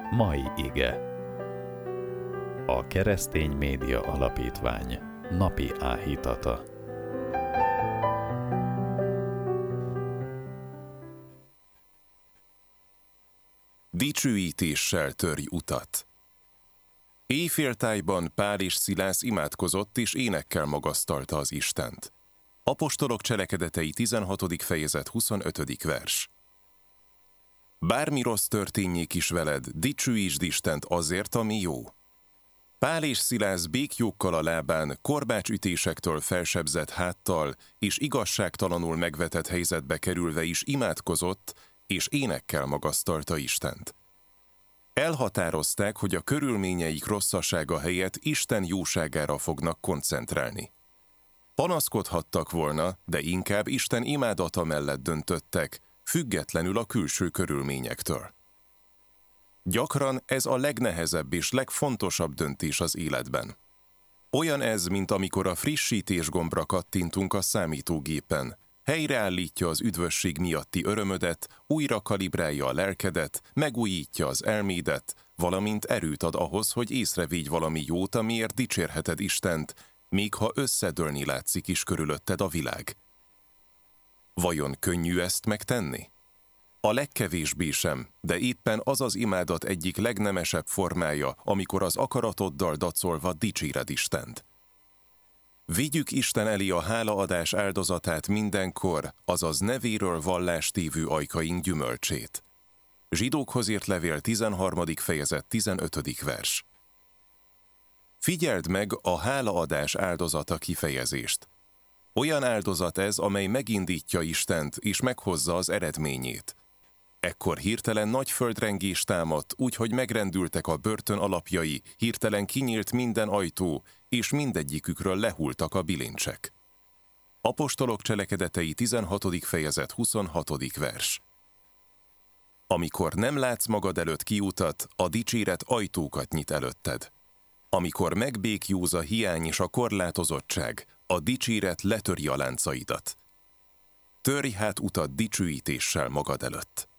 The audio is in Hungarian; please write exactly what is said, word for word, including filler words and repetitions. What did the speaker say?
Mai ige. A Keresztény Média Alapítvány napi áhítata. Dicsőítéssel törj utat. Éjféltájban Pál és Szilász imádkozott és énekkel magasztalta az Istent. Apostolok cselekedetei tizenhatodik fejezet huszonötödik vers. Bármi rossz történjék is veled, dicsőítsd Istent azért, ami jó. Pál és Szilász béklyókkal a lábán, korbácsütésektől felsebzett háttal és igazságtalanul megvetett helyzetbe kerülve is imádkozott, és énekkel magasztalta Istent. Elhatározták, hogy a körülményeik rosszasága helyett Isten jóságára fognak koncentrálni. Panaszkodhattak volna, de inkább Isten imádata mellett döntöttek, függetlenül a külső körülményektől. Gyakran ez a legnehezebb és legfontosabb döntés az életben. Olyan ez, mint amikor a frissítés gombra kattintunk a számítógépen. Helyreállítja az üdvösség miatti örömödet, újra kalibrálja a lelkedet, megújítja az elmédet, valamint erőt ad ahhoz, hogy észrevégy valami jót, amiért dicsérheted Istent, még ha összedőlni látszik is körülötted a világ. Vajon könnyű ezt megtenni? A legkevésbé sem, de éppen az az imádat egyik legnemesebb formája, amikor az akaratoddal dacolva dicséred Istent. Vigyük Isten elé a hálaadás áldozatát mindenkor, azaz nevéről vallástévő ajkaink gyümölcsét. Zsidókhoz írt levél tizenharmadik fejezet tizenötödik vers. Figyeld meg a hálaadás áldozata kifejezést. Olyan áldozat ez, amely megindítja Istent és meghozza az eredményét. Ekkor hirtelen nagy földrengés támadt, úgyhogy megrendültek a börtön alapjai, hirtelen kinyílt minden ajtó, és mindegyikükről lehultak a bilincsek. Apostolok cselekedetei tizenhatodik fejezet huszonhatodik vers. Amikor nem látsz magad előtt kiutat, a dicséret ajtókat nyit előtted. Amikor megbéklyóz a hiány és a korlátozottság, a dicséret letöri a láncaidat. Törj hát utat dicsőítéssel magad előtt.